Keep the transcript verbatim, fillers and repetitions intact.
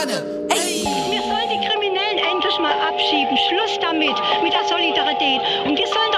Wir sollen die Kriminellen endlich mal abschieben. Schluss damit, mit der Solidarität. Und wir sollen